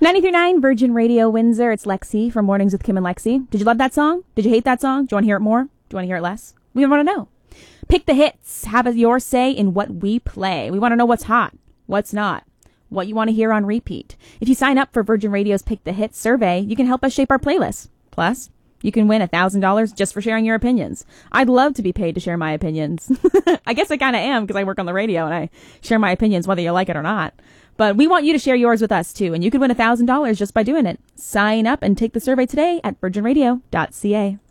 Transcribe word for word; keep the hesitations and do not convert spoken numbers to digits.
ninety-three point nine Virgin Radio Windsor. It's Lexi from Mornings with Kim and Lexi. Did you love that song? Did you hate that song? Do you want to hear it more? Do you want to hear it less? We want to know. Pick the hits. Have your say in what we play. We want to know what's hot, what's not, what you want to hear on repeat. If you sign up for Virgin Radio's Pick the Hits survey, you can help us shape our playlist. Plus, you can win one thousand dollars just for sharing your opinions. I'd love to be paid to share my opinions. I guess I kind of am because I work on the radio and I share my opinions whether you like it or not. But we want you to share yours with us, too, and you could win one thousand dollars just by doing it. Sign up and take the survey today at virgin radio dot c a.